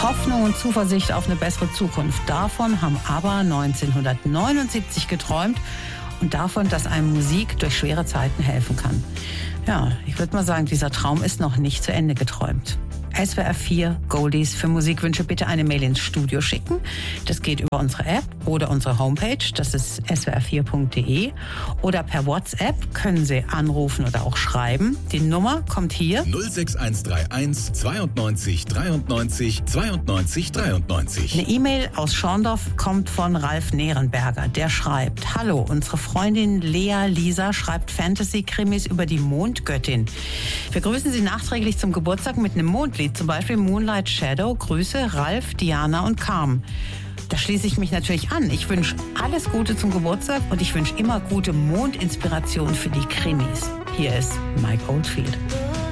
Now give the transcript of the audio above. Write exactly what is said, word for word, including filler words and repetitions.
Hoffnung und Zuversicht auf eine bessere Zukunft. Davon haben ABBA neunzehnhundertneunundsiebzig geträumt und davon, dass einem Musik durch schwere Zeiten helfen kann. Ja, ich würde mal sagen, dieser Traum ist noch nicht zu Ende geträumt. S W R vier Goldies für Musikwünsche bitte eine Mail ins Studio schicken. Das geht über unsere App oder unsere Homepage, das ist s w r vier punkt d e. Oder per WhatsApp können Sie anrufen oder auch schreiben. Die Nummer kommt hier. null sechs eins drei eins zweiundneunzig dreiundneunzig zweiundneunzig dreiundneunzig. Eine E-Mail aus Schorndorf kommt von Ralf Nerenberger. Der schreibt: Hallo, unsere Freundin Lea Lisa schreibt Fantasy-Krimis über die Mondgöttin. Wir grüßen Sie nachträglich zum Geburtstag mit einem Mondlied. Zum Beispiel Moonlight Shadow. Grüße, Ralf, Diana und Carmen. Da schließe ich mich natürlich an. Ich wünsche alles Gute zum Geburtstag und ich wünsche immer gute Mondinspiration für die Krimis. Hier ist Mike Oldfield.